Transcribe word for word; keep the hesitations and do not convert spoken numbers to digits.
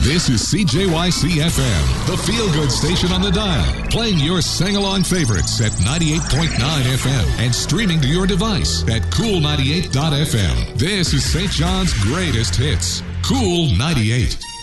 This is C J Y C F M, the feel-good station on the dial, playing your sing-along favorites at ninety-eight point nine F M and streaming to your device at cool ninety-eight dot f m. This is Saint John's greatest hits, Cool ninety-eight.